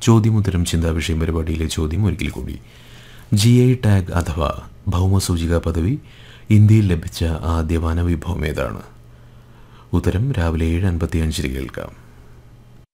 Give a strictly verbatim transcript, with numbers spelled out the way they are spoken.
ചോദ്യമുത്തരം ചിന്താവിഷയം പരിപാടിയിലെ ചോദ്യം ഒരിക്കൽ കൂടി. ജി ഐ ടാഗ് അഥവാ ഭൗമസൂചിക പദവി ഇന്ത്യയിൽ ലഭിച്ച ആദ്യ വനവിഭവം ഏതാണ്? ഉത്തരം രാവിലെ ഏഴ് അൻപത്തി അഞ്ചിന് കേൾക്കാം.